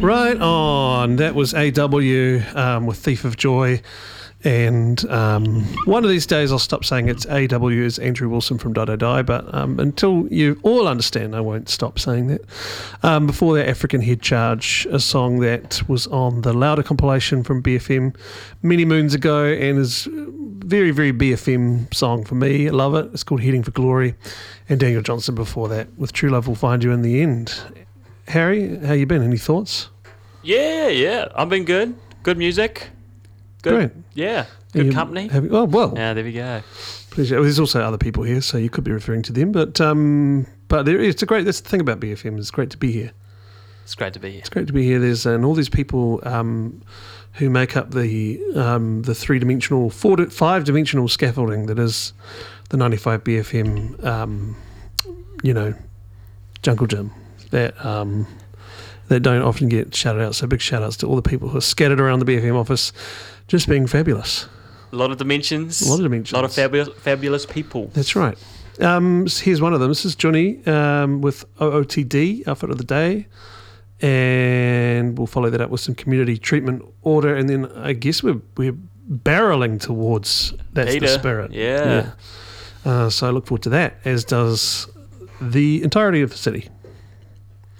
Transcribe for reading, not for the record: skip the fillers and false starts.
Right on. That was AW with Thief of Joy. And one of these days I'll stop saying it's AW as Andrew Wilson from Die Die Die, but until you all understand, I won't stop saying that. Before that, African Head Charge, a song that was on the Louder compilation from BFM many moons ago and is very, very BFM song for me. I love it. It's called Heading for Glory. And Daniel Johnston before that with True Love Will Find You in the End. Harry, how you been? Any thoughts? Yeah. I've been good. Good music. Good. Great. Yeah. Good company. Oh, well. Yeah, there we go. Pleasure. Well, there's also other people here, so you could be referring to them. But that's the thing about BFM. It's great to be here. It's great to be here. It's great to be here. There's and all these people who make up the 3-dimensional, 5-dimensional scaffolding that is the 95 BFM, Jungle Gym that don't often get shouted out. So big shout outs to all the people who are scattered around the BFM office, just being fabulous. A lot of dimensions. A lot of fabulous people. That's right. Here's one of them. This is Johnny with OOTD, Outfit of the Day. And we'll follow that up with some community treatment order. And then I guess we're barreling towards That's Peter. the Spirit. Yeah. So I look forward to that, as does the entirety of the city.